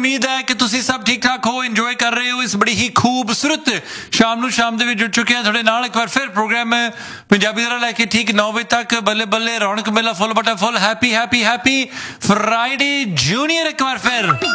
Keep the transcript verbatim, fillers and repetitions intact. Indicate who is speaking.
Speaker 1: ਉਮੀਦ ਹੈ ਕਿ ਤੁਸੀਂ ਸਭ ਠੀਕ ਠਾਕ ਹੋ, ਇੰਜੋਏ ਕਰ ਰਹੇ ਹੋ ਇਸ ਬੜੀ ਹੀ ਖੂਬਸੂਰਤ ਸ਼ਾਮ ਨੂੰ। ਸ਼ਾਮ ਦੇ ਵਿੱਚ ਜੁੜ ਚੁੱਕੇ ਹਾਂ ਤੁਹਾਡੇ ਨਾਲ ਇੱਕ ਵਾਰ ਫਿਰ ਪ੍ਰੋਗਰਾਮ ਪੰਜਾਬੀ ਦਾ ਲੈ ਕੇ ਠੀਕ ਨੌ ਵਜੇ ਤੱਕ। ਬੱਲੇ ਬੱਲੇ, ਰੌਣਕ ਮੇਲਾ ਫੁੱਲ ਬਟਾ ਫੁੱਲ। Happy happy happy Friday junior ਇੱਕ ਵਾਰ ਫਿਰ।